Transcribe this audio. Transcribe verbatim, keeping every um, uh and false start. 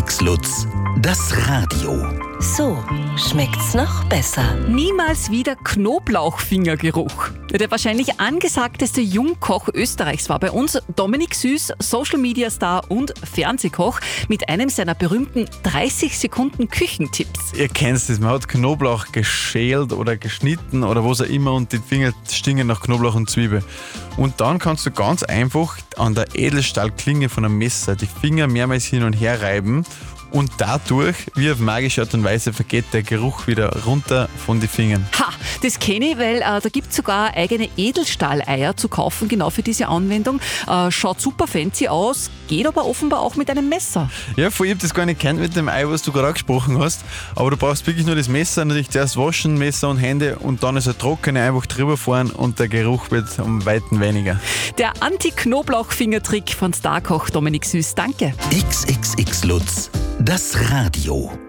X Lutz, das Radio. So schmeckt's noch besser. Niemals wieder Knoblauchfingergeruch. Der wahrscheinlich angesagteste Jungkoch Österreichs war bei uns Dominik Süß, Social-Media-Star und Fernsehkoch mit einem seiner berühmten dreißig Sekunden Küchentipps. Ihr kennt es, man hat Knoblauch geschält oder geschnitten oder was auch immer und die Finger stinken nach Knoblauch und Zwiebel. Und dann kannst du ganz einfach an der Edelstahlklinge von einem Messer die Finger mehrmals hin und her reiben. Und dadurch, wie auf magische Art und Weise, vergeht der Geruch wieder runter von den Fingern. Ha, das kenne ich, weil äh, da gibt es sogar eigene Edelstahleier zu kaufen, genau für diese Anwendung. Äh, schaut super fancy aus, geht aber offenbar auch mit einem Messer. Ja, vorher habe ich das gar nicht kennt mit dem Ei, was du gerade angesprochen hast. Aber du brauchst wirklich nur das Messer, natürlich zuerst waschen, Messer und Hände und dann ist er trocken, einfach drüber fahren und der Geruch wird um Weiten weniger. Der Anti-Knoblauch-Fingertrick von Starkoch Dominik Süß. Danke. X X X Lutz, das Radio.